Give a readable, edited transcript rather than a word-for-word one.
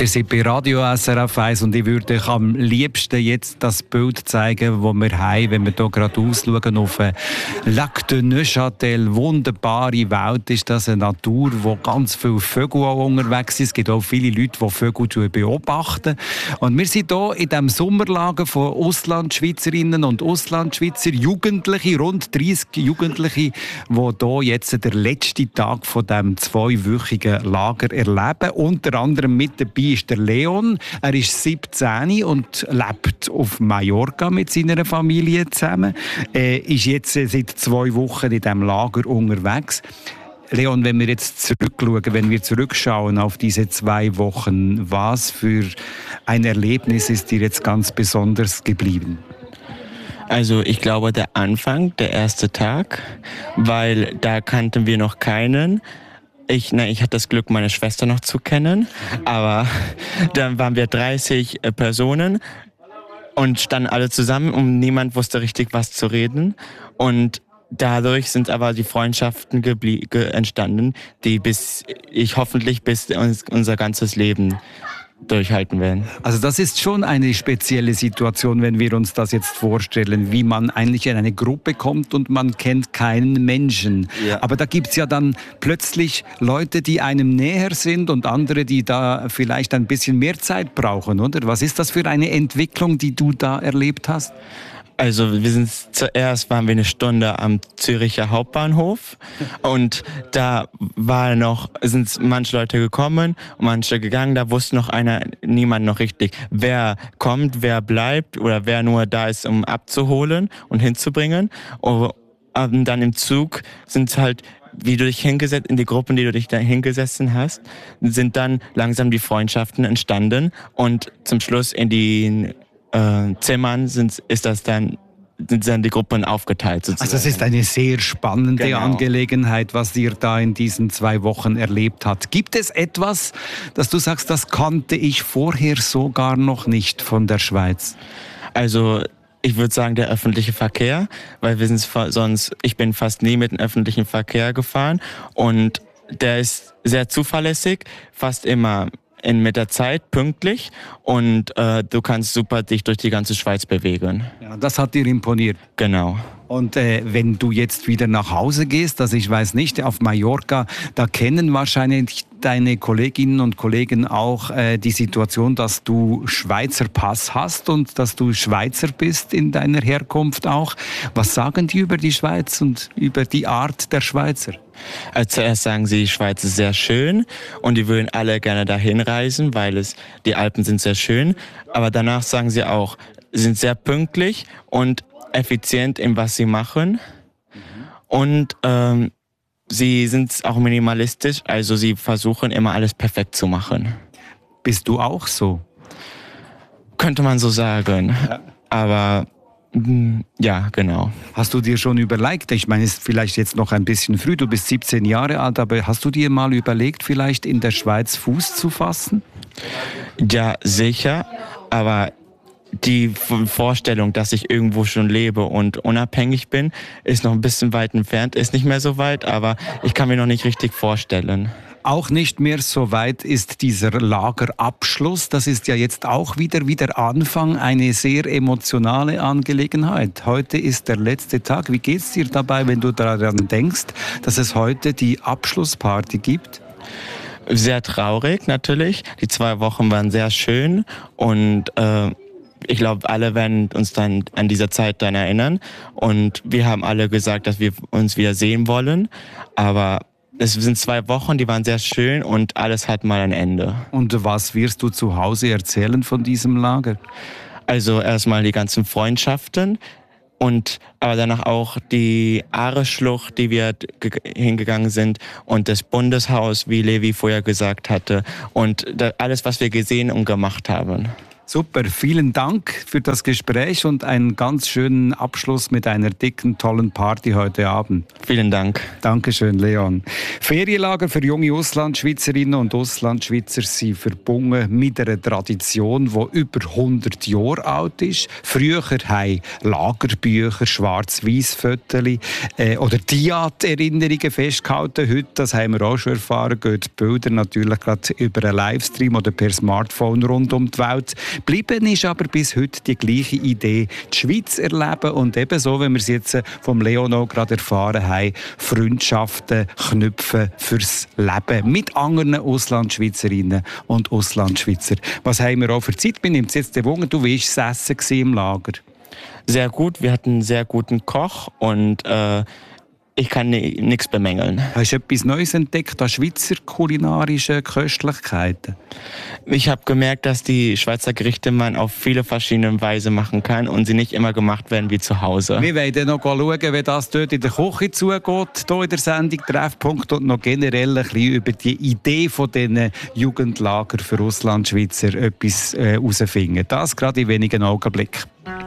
Ihr seid bei Radio SRF 1 und ich würde euch am liebsten jetzt das Bild zeigen, das wir haben, wenn wir hier gerade ausschauen auf Lac de Neuchâtel. Wunderbare Welt ist das, eine Natur, wo ganz viele Vögel auch unterwegs sind. Es gibt auch viele Leute, die Vögel beobachten. Und wir sind hier in diesem Sommerlager von Auslandschweizerinnen und Auslandschweizer, Jugendliche, rund 30 Jugendliche, die hier jetzt den letzten Tag von diesem 2-wöchigen Lager erleben. Unter anderem mit dabei ist der Leon. Er ist 17 und lebt auf Mallorca mit seiner Familie zusammen. Er ist jetzt seit 2 Wochen in diesem Lager unterwegs. Leon, wenn wir jetzt zurückschauen, wenn wir zurückschauen auf diese 2 Wochen, was für ein Erlebnis ist dir jetzt ganz besonders geblieben? Also ich glaube der Anfang, der erste Tag, weil da kannten wir noch keinen. Ich hatte das Glück, meine Schwester noch zu kennen, aber dann waren wir 30 Personen und standen alle zusammen und niemand wusste richtig, was zu reden. Und dadurch sind aber die Freundschaften entstanden, die hoffentlich bis unser ganzes Leben durchhalten werden. Also das ist schon eine spezielle Situation, wenn wir uns das jetzt vorstellen, wie man eigentlich in eine Gruppe kommt und man kennt keinen Menschen. Ja. Aber da gibt es ja dann plötzlich Leute, die einem näher sind und andere, die da vielleicht ein bisschen mehr Zeit brauchen, oder? Was ist das für eine Entwicklung, die du da erlebt hast? Also zuerst waren wir eine Stunde am Züricher Hauptbahnhof und da sind manche Leute gekommen und manche gegangen, da wusste niemand noch richtig, wer kommt, wer bleibt oder wer nur da ist, um abzuholen und hinzubringen. Und dann im Zug sind halt, wie du dich hingesetzt, in die Gruppen, die du dich da hingesessen hast, sind dann langsam die Freundschaften entstanden und zum Schluss in den Zimmern sind dann die Gruppen aufgeteilt sozusagen. Also es ist eine sehr spannende Angelegenheit, was ihr da in diesen 2 Wochen erlebt habt. Gibt es etwas, dass du sagst, das kannte ich vorher sogar noch nicht von der Schweiz? Also ich würde sagen, der öffentliche Verkehr, weil ich bin fast nie mit dem öffentlichen Verkehr gefahren und der ist sehr zuverlässig, fast immer mit der Zeit pünktlich und du kannst super dich durch die ganze Schweiz bewegen. Ja, das hat dir imponiert. Genau. Und wenn du jetzt wieder nach Hause gehst, also ich weiß nicht, auf Mallorca, da kennen wahrscheinlich deine Kolleginnen und Kollegen auch die Situation, dass du Schweizer Pass hast und dass du Schweizer bist in deiner Herkunft auch. Was sagen die über die Schweiz und über die Art der Schweizer? Zuerst sagen sie, die Schweiz ist sehr schön und die würden alle gerne dahin reisen, weil die Alpen sind sehr schön. Aber danach sagen sie auch, sie sind sehr pünktlich und effizient in was sie machen. Und sie sind auch minimalistisch, also sie versuchen immer alles perfekt zu machen. Bist du auch so? Könnte man so sagen. Ja. Aber ja, genau. Hast du dir schon überlegt, ich meine, es ist vielleicht jetzt noch ein bisschen früh, du bist 17 Jahre alt, aber hast du dir mal überlegt, vielleicht in der Schweiz Fuß zu fassen? Ja, sicher, aber die Vorstellung, dass ich irgendwo schon lebe und unabhängig bin, ist noch ein bisschen weit entfernt, ist nicht mehr so weit, aber ich kann mir noch nicht richtig vorstellen. Auch nicht mehr so weit ist dieser Lagerabschluss. Das ist ja jetzt auch wieder Anfang, eine sehr emotionale Angelegenheit. Heute ist der letzte Tag. Wie geht's dir dabei, wenn du daran denkst, dass es heute die Abschlussparty gibt? Sehr traurig natürlich. Die 2 Wochen waren sehr schön und ich glaube, alle werden uns dann an dieser Zeit dann erinnern. Und wir haben alle gesagt, dass wir uns wieder sehen wollen. Aber es sind 2 Wochen, die waren sehr schön und alles hat mal ein Ende. Und was wirst du zu Hause erzählen von diesem Lager? Also erstmal die ganzen Freundschaften aber danach auch die Aare-Schlucht, die wir hingegangen sind und das Bundeshaus, wie Levi vorher gesagt hatte und alles, was wir gesehen und gemacht haben. Super, vielen Dank für das Gespräch und einen ganz schönen Abschluss mit einer dicken, tollen Party heute Abend. Vielen Dank. Dankeschön, Leon. Ferienlager für junge Auslandschweizerinnen und Auslandschweizer sind verbunden mit einer Tradition, die über 100 Jahre alt ist. Früher haben Lagerbücher, Schwarz-Weiß-Fotos oder Diat-Erinnerungen festgehalten. Heute, das haben wir auch schon erfahren, gehen die Bilder natürlich gerade über einen Livestream oder per Smartphone rund um die Welt. Bleiben ist aber bis heute die gleiche Idee, die Schweiz erleben und ebenso, wenn wir es jetzt vom Leon auch gerade erfahren haben, Freundschaften knüpfen fürs Leben mit anderen Auslandschweizerinnen und Auslandschweizer. Was haben wir auch für Zeit? Mir nimmt es jetzt den Wunder, du warst das Essen im Lager. Sehr gut, wir hatten einen sehr guten Koch und ich kann nichts bemängeln. Hast du etwas Neues entdeckt an Schweizer kulinarischen Köstlichkeiten? Ich habe gemerkt, dass die Schweizer Gerichte man auf viele verschiedene Weise machen kann und sie nicht immer gemacht werden wie zu Hause. Wir werden noch schauen, wie das dort in der Küche zugeht, hier in der Sendung Treffpunkt und noch generell ein bisschen über die Idee von diesen Jugendlager für Auslandschweizer etwas herausfinden. Das gerade in wenigen Augenblicken.